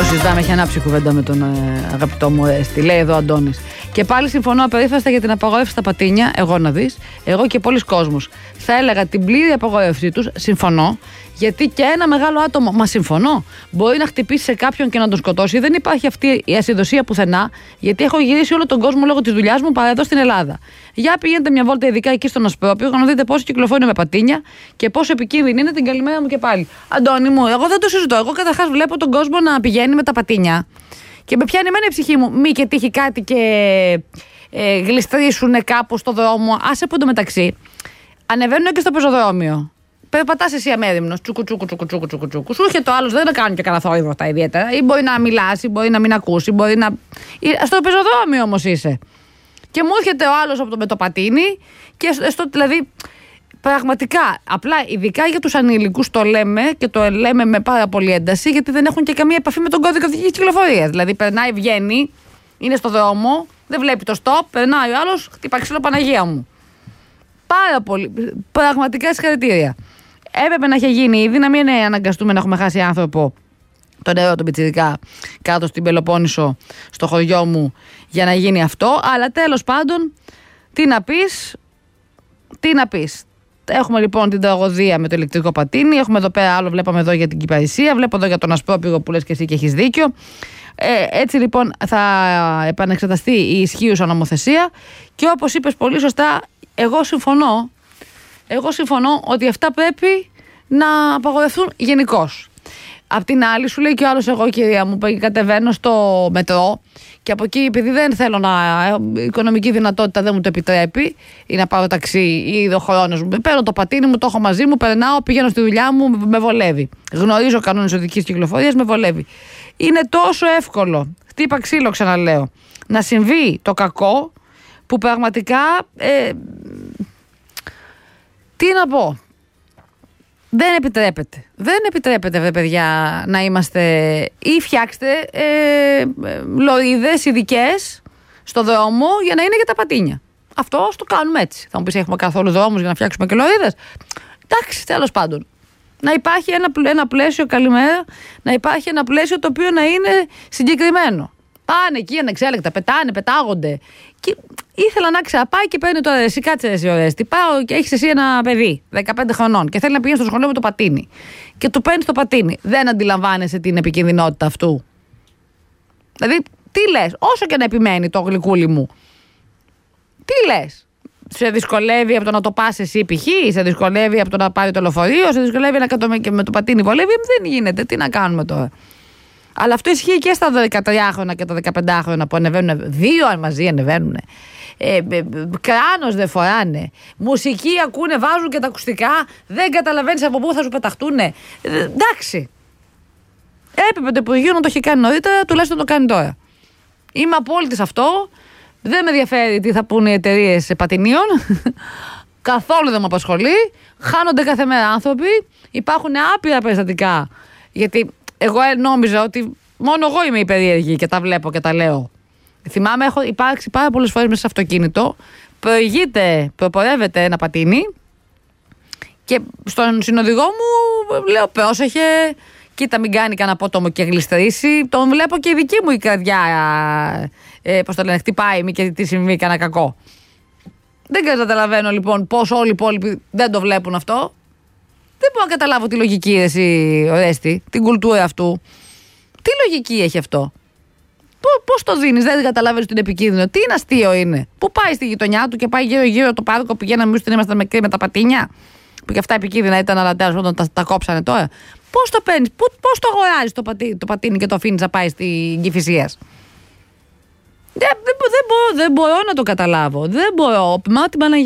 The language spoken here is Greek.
συζητάμε, έχει ανάψει κουβέντα με τον αγαπητό μου Έστη. Λέει εδώ ο Αντώνης. Και πάλι συμφωνώ απερίφραστα για την απαγόρευση στα πατίνια. Εγώ να δεις, εγώ και πολλοί κόσμος. Θα έλεγα την πλήρη απαγόρευσή τους. Συμφωνώ. Γιατί και ένα μεγάλο άτομο, μα συμφωνώ, μπορεί να χτυπήσει σε κάποιον και να τον σκοτώσει. Δεν υπάρχει αυτή η ασυδοσία πουθενά, γιατί έχω γυρίσει όλο τον κόσμο λόγω της δουλειάς μου παρά εδώ στην Ελλάδα. Για πηγαίνετε μια βόλτα, ειδικά εκεί στον Ασπρόπιο, να δείτε πόσο κυκλοφορεί με πατίνια και πόσο επικίνδυνη είναι. Την καλημέρα μου και πάλι. Αντώνη μου, εγώ δεν το συζητώ. Εγώ καταρχάς βλέπω τον κόσμο να πηγαίνει με τα πατίνια και με πιάνει εμένα η ψυχή μου. Μη και τύχει κάτι και γλιστρήσουν κάπου στο δρόμο. Άσε από το μεταξύ. Ανεβαίνουν και στο πεζοδρόμιο. Περπατάς εσύ αμέριμνος, τσουκου. Σου έρχεται το άλλο, δεν κάνουν και κανένα θόρυβο αυτά ιδιαίτερα. Ή μπορεί να μιλάς, ή μπορεί να μην ακούσει, μπορεί να. Στο πεζοδρόμιο όμως είσαι. Και μου έρχεται ο άλλος με το πατίνι, και δηλαδή. Πραγματικά, απλά ειδικά για τους ανήλικους το λέμε και το λέμε με πάρα πολύ ένταση, γιατί δεν έχουν και καμία επαφή με τον κώδικα οδικής κυκλοφορίας. Δηλαδή, περνάει, βγαίνει, είναι στο δρόμο, δεν βλέπει το stop, περνάει ο άλλος, χτυπά ξύλο, Παναγία μου. Πάρα πολύ. Πραγματικά συγχαρητήρια. Έπρεπε να είχε γίνει ήδη, να μην αναγκαστούμε να έχουμε χάσει άνθρωπο, το νερό, τον πιτσιρικά, κάτω στην Πελοπόννησο, στο χωριό μου, για να γίνει αυτό. Αλλά τέλος πάντων, τι να πεις. Έχουμε λοιπόν την τραγωδία με το ηλεκτρικό πατίνι. Έχουμε εδώ πέρα άλλο, βλέπαμε εδώ για την Κυπαρισία. Βλέπω εδώ για τον Ασπρόπυργο που λες και εσύ και έχεις δίκιο. Έτσι λοιπόν θα επανεξεταστεί η ισχύουσα νομοθεσία. Και όπως είπες πολύ σωστά, εγώ συμφωνώ ότι αυτά πρέπει να απαγορευτούν γενικώς. Απ' την άλλη, σου λέει και ο άλλος, εγώ κυρία μου, κατεβαίνω στο μετρό και από εκεί, επειδή δεν θέλω η οικονομική δυνατότητα δεν μου το επιτρέπει, ή να πάρω ταξί ή ο χρόνος μου, παίρνω το πατίνι μου, το έχω μαζί μου, περνάω, πηγαίνω στη δουλειά μου, με βολεύει. Γνωρίζω κανόνες οδικής κυκλοφορίας, με βολεύει. Είναι τόσο εύκολο, χτύπα ξύλο ξαναλέω, να συμβεί το κακό που πραγματικά. Τι να πω. Δεν επιτρέπεται, βρε παιδιά, να είμαστε, ή φτιάξτε λωρίδες ειδικές στο δρόμο για να είναι για τα πατίνια. Αυτό το κάνουμε έτσι. Θα μου πεις, έχουμε καθόλου δρόμους για να φτιάξουμε και λωρίδες? Εντάξει, τέλος πάντων. Να υπάρχει ένα πλαίσιο, καλημέρα, να υπάρχει ένα πλαίσιο το οποίο να είναι συγκεκριμένο. Πάνε εκεί ανεξέλεκτα, πετάγονται. Και ήθελα να πάει και παίρνει τώρα εσύ, κάτσε εσύ Ορέστη. Πάω και έχεις εσύ ένα παιδί 15 χρονών και θέλει να πηγαίνει στο σχολείο με το πατίνι. Και του παίρνει το πατίνι. Δεν αντιλαμβάνεσαι την επικινδυνότητα αυτού? Δηλαδή, τι λες, όσο και να επιμένει το γλυκούλι μου, τι λες? Σε δυσκολεύει από το να το πας εσύ π.χ., σε δυσκολεύει από το να πάρει το λεωφορείο, σε δυσκολεύει να κάτω και με το πατίνι βολεύει? Δεν γίνεται. Τι να κάνουμε τώρα? Αλλά αυτό ισχύει και στα 13χρονα και τα 15χρονα που ανεβαίνουν. Δύο μαζί ανεβαίνουν. Κράνος δεν φοράνε. Μουσική ακούνε, βάζουν και τα ακουστικά. Δεν καταλαβαίνεις από πού θα σου πεταχτούνε. Εντάξει. Έπρεπε το Υπουργείο να το έχει κάνει νωρίτερα, τουλάχιστον το κάνει τώρα. Είμαι απόλυτη σε αυτό. Δεν με ενδιαφέρει τι θα πούνε οι εταιρείες πατινίων. Καθόλου δεν με απασχολεί. Χάνονται κάθε μέρα άνθρωποι. Υπάρχουν άπειρα περιστατικά. Γιατί εγώ νόμιζα ότι μόνο εγώ είμαι η περίεργη και τα βλέπω και τα λέω. Θυμάμαι, έχω υπάρξει πάρα πολλές φορές μέσα σε αυτοκίνητο. Προπορεύεται ένα πατίνι και στον συνοδηγό μου λέω, πρόσεχε, κοίτα μην κάνει κανένα απότομο και γλιστρήσει. Τον βλέπω και η δική μου η καρδιά, πώς το λένε, χτυπάει μη και τι συμβεί, κανένα κακό. Δεν καταλαβαίνω λοιπόν πώς όλοι οι υπόλοιποι δεν το βλέπουν αυτό. Δεν μπορώ να καταλάβω τη λογική, εσύ Ορέστη, την κουλτούρα αυτού. Τι λογική έχει αυτό? Πώς το δίνεις, δεν καταλαβαίνεις ότι είναι επικίνδυνο? Τι είναι αστείο είναι? Πού πάει στη γειτονιά του και πάει γύρω-γύρω το πάρκο, πηγαίναμε εμείς, ήμασταν μικροί με τα πατίνια, που και αυτά επικίνδυνα ήταν, αλλά τέλος όταν τα κόψανε τώρα. Πώς το παίρνεις, πώς το αγοράζεις το πατίνι και το αφήνεις να πάει στην Κηφισίας? Δεν μπορώ να το καταλάβω. Δεν μπορώ. Μα την Παναγία